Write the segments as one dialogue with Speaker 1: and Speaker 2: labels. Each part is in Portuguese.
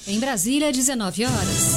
Speaker 1: Em Brasília, 19 horas.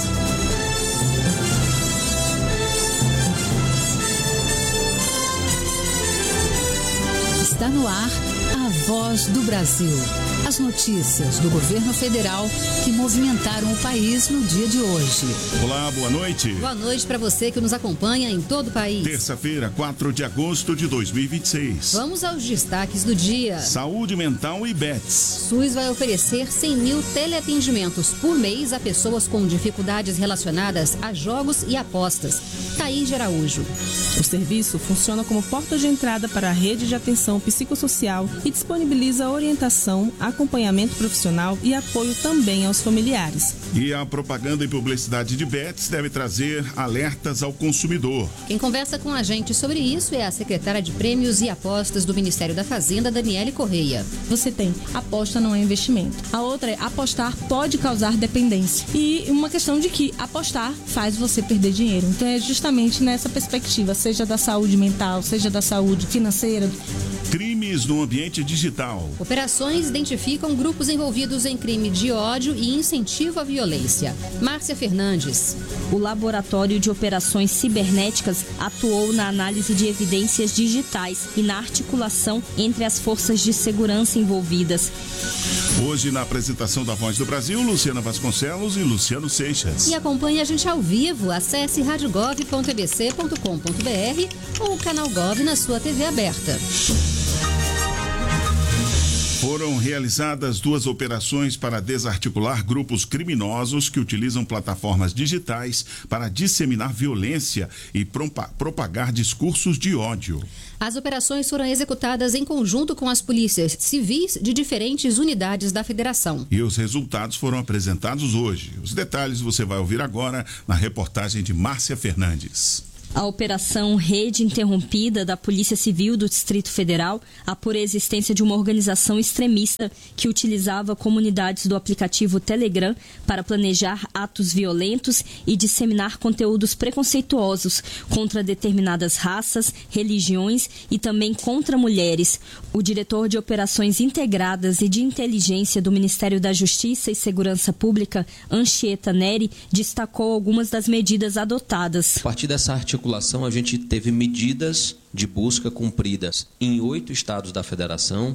Speaker 2: Está no ar a Voz do Brasil. As notícias do governo federal que movimentaram o país no dia de hoje.
Speaker 3: Olá, boa noite.
Speaker 1: Boa noite para você que nos acompanha em todo o país.
Speaker 3: Terça-feira, 4 de agosto de 2026.
Speaker 1: Vamos aos destaques do dia.
Speaker 3: Saúde mental e bets.
Speaker 1: SUS vai oferecer 100 mil teleatendimentos por mês a pessoas com dificuldades relacionadas a jogos e apostas. Thaís Araújo.
Speaker 4: O serviço funciona como porta de entrada para a rede de atenção psicossocial e disponibiliza orientação, acompanhamento profissional e apoio também aos familiares.
Speaker 3: E a propaganda e publicidade de bets deve trazer alertas ao consumidor.
Speaker 1: Quem conversa com a gente sobre isso é a secretária de Prêmios e Apostas do Ministério da Fazenda, Daniele Correia.
Speaker 5: Você tem aposta não é investimento. A outra é apostar pode causar dependência. E uma questão de que apostar faz você perder dinheiro. Então é justamente nessa perspectiva, seja da saúde mental, seja da saúde financeira.
Speaker 3: Crimes no ambiente digital.
Speaker 1: Operações identificam grupos envolvidos em crime de ódio e incentivo à violência. Márcia Fernandes.
Speaker 6: O Laboratório de Operações Cibernéticas atuou na análise de evidências digitais e na articulação entre as forças de segurança envolvidas.
Speaker 3: Hoje, na apresentação da Voz do Brasil, Luciana Vasconcelos e Luciano Seixas.
Speaker 1: E acompanhe a gente ao vivo. Acesse radiogov.ebc.com.br ou o canal Gov na sua TV aberta.
Speaker 3: Foram realizadas 2 operações para desarticular grupos criminosos que utilizam plataformas digitais para disseminar violência e propagar discursos de ódio.
Speaker 1: As operações foram executadas em conjunto com as polícias civis de diferentes unidades da federação.
Speaker 3: E os resultados foram apresentados hoje. Os detalhes você vai ouvir agora na reportagem de Márcia Fernandes.
Speaker 6: A Operação Rede Interrompida da Polícia Civil do Distrito Federal apura a existência de uma organização extremista que utilizava comunidades do aplicativo Telegram para planejar atos violentos e disseminar conteúdos preconceituosos contra determinadas raças, religiões e também contra mulheres. O diretor de Operações Integradas e de Inteligência do Ministério da Justiça e Segurança Pública, Anchieta Neri, destacou algumas das medidas adotadas.
Speaker 7: A partir dessa articulação, a gente teve medidas de busca cumpridas em 8 estados da federação.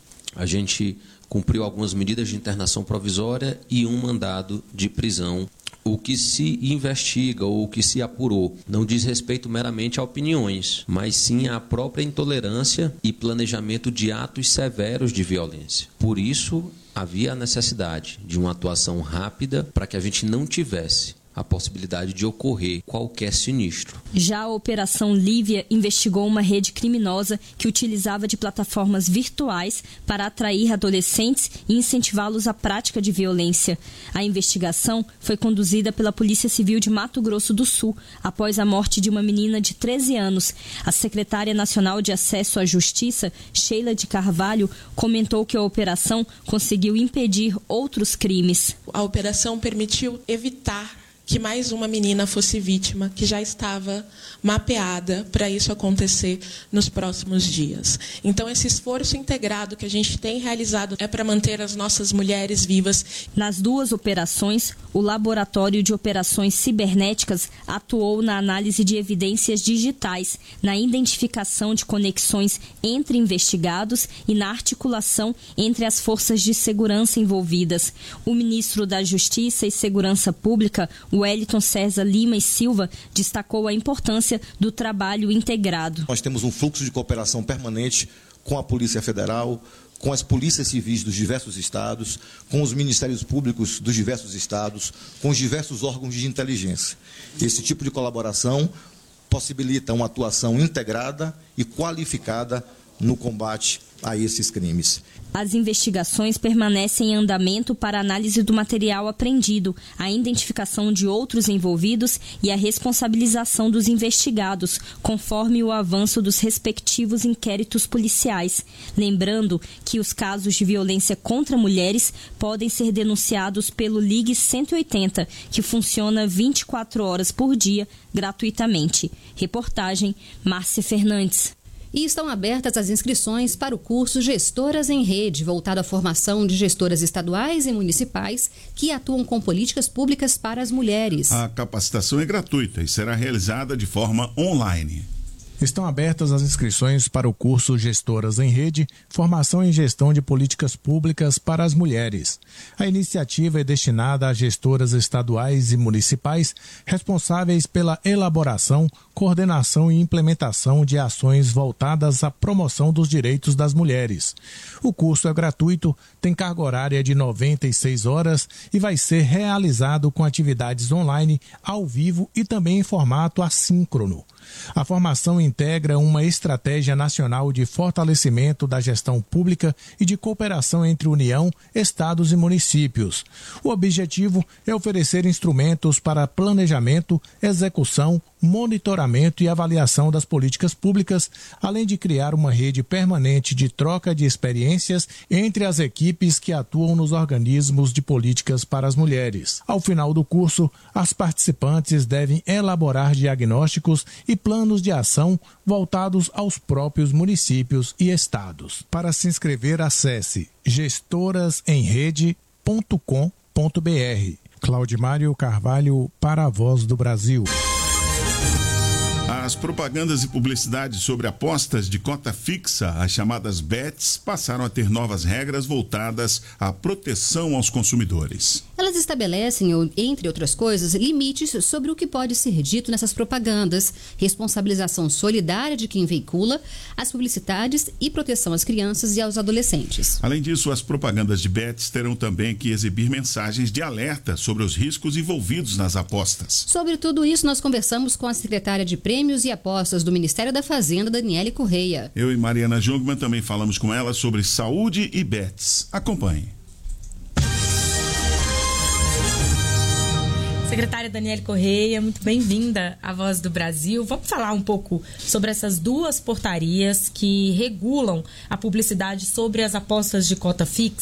Speaker 7: A gente cumpriu algumas medidas de internação provisória e um mandado de prisão. O que se investiga ou o que se apurou não diz respeito meramente a opiniões, mas sim à própria intolerância e planejamento de atos severos de violência. Por isso, havia a necessidade de uma atuação rápida para que a gente não tivesse a possibilidade de ocorrer qualquer sinistro.
Speaker 6: Já a Operação Lívia investigou uma rede criminosa que utilizava de plataformas virtuais para atrair adolescentes e incentivá-los à prática de violência. A investigação foi conduzida pela Polícia Civil de Mato Grosso do Sul, após a morte de uma menina de 13 anos. A secretária nacional de Acesso à Justiça, Sheila de Carvalho, comentou que a operação conseguiu impedir outros crimes.
Speaker 8: A operação permitiu evitar que mais uma menina fosse vítima, que já estava mapeada para isso acontecer nos próximos dias. Então, esse esforço integrado que a gente tem realizado é para manter as nossas mulheres vivas.
Speaker 6: Nas 2 operações, o Laboratório de Operações Cibernéticas atuou na análise de evidências digitais, na identificação de conexões entre investigados e na articulação entre as forças de segurança envolvidas. O ministro da Justiça e Segurança Pública, Wellington César Lima e Silva, destacou a importância do trabalho integrado.
Speaker 9: Nós temos um fluxo de cooperação permanente com a Polícia Federal, com as polícias civis dos diversos estados, com os ministérios públicos dos diversos estados, com os diversos órgãos de inteligência. Esse tipo de colaboração possibilita uma atuação integrada e qualificada no combate a esses crimes.
Speaker 6: As investigações permanecem em andamento para análise do material apreendido, a identificação de outros envolvidos e a responsabilização dos investigados, conforme o avanço dos respectivos inquéritos policiais. Lembrando que os casos de violência contra mulheres podem ser denunciados pelo Ligue 180, que funciona 24 horas por dia, gratuitamente. Reportagem Márcia Fernandes.
Speaker 1: E estão abertas as inscrições para o curso Gestoras em Rede, voltado à formação de gestoras estaduais e municipais que atuam com políticas públicas para as mulheres.
Speaker 3: A capacitação é gratuita e será realizada de forma online.
Speaker 10: Estão abertas as inscrições para o curso Gestoras em Rede, Formação em Gestão de Políticas Públicas para as Mulheres. A iniciativa é destinada a gestoras estaduais e municipais responsáveis pela elaboração, coordenação e implementação de ações voltadas à promoção dos direitos das mulheres. O curso é gratuito, tem carga horária de 96 horas e vai ser realizado com atividades online, ao vivo e também em formato assíncrono. A formação integra uma estratégia nacional de fortalecimento da gestão pública e de cooperação entre União, estados e municípios. O objetivo é oferecer instrumentos para planejamento, execução, monitoramento e avaliação das políticas públicas, além de criar uma rede permanente de troca de experiências entre as equipes que atuam nos organismos de políticas para as mulheres. Ao final do curso, as participantes devem elaborar diagnósticos e planos de ação voltados aos próprios municípios e estados. Para se inscrever, acesse gestorasemrede.com.br. Claudimário Carvalho para a Voz do Brasil.
Speaker 3: As propagandas e publicidades sobre apostas de cota fixa, as chamadas bets, passaram a ter novas regras voltadas à proteção aos consumidores.
Speaker 1: Elas estabelecem, entre outras coisas, limites sobre o que pode ser dito nessas propagandas, responsabilização solidária de quem veicula, as publicidades e proteção às crianças e aos adolescentes.
Speaker 3: Além disso, as propagandas de bets terão também que exibir mensagens de alerta sobre os riscos envolvidos nas apostas.
Speaker 1: Sobre tudo isso, nós conversamos com a secretária de Prêmios e Apostas do Ministério da Fazenda, Daniele Correia.
Speaker 3: Eu e Mariana Jungmann também falamos com ela sobre saúde e bets. Acompanhe.
Speaker 11: Secretária Daniele Correia, muito bem-vinda à Voz do Brasil. Vamos falar um pouco sobre essas duas portarias que regulam a publicidade sobre as apostas de cota fixa.